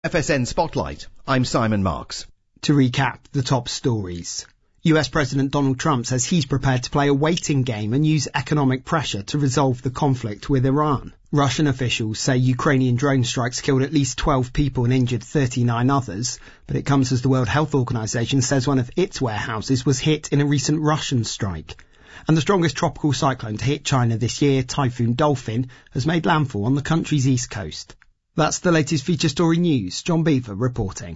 FSN Spotlight. I'm Simon Marks. To recap the top stories. US President Donald Trump says he's prepared to play a waiting game and use economic pressure to resolve the conflict with Iran. Russian officials say Ukrainian drone strikes killed at least 12 people and injured 39 others, but it comes as the World Health Organization says one of its warehouses was hit in a recent Russian strike. And the strongest tropical cyclone to hit China this year, Typhoon Dolphin, has made landfall on the country's east coast. That's the latest feature story news. John Beaver reporting.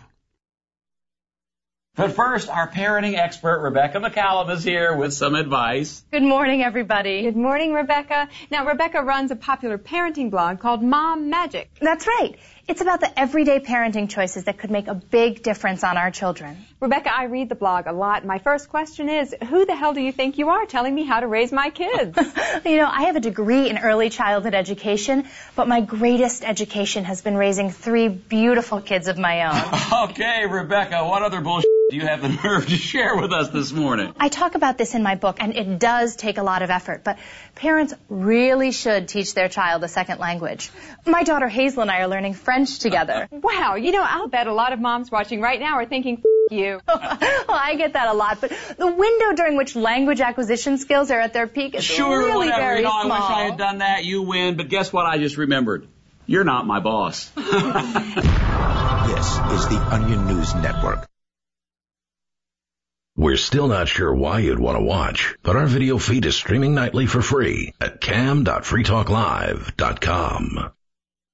But first, our parenting expert, Rebecca McCallum, is here with some advice. Good morning, everybody. Good morning, Rebecca. Now, Rebecca runs a popular parenting blog called Mom Magic. That's right. It's about the everyday parenting choices that could make a big difference on our children. Rebecca, I read the blog a lot. My first question is, who the hell do you think you are telling me how to raise my kids? I have a degree in early childhood education, but my greatest education has been raising 3 beautiful kids of my own. Okay, Rebecca, what other bullshit do you have the nerve to share with us this morning? I talk about this in my book, and it does take a lot of effort, but parents really should teach their child a second language. My daughter Hazel and I are learning French together. Wow, I'll bet a lot of moms watching right now are thinking, you. Well, I get that a lot, but the window during which language acquisition skills are at their peak is really very small. I wish I had done that. You win, but guess what I just remembered? You're not my boss. This is the Onion News Network. We're still not sure why you'd want to watch, but our video feed is streaming nightly for free at cam.freetalklive.com.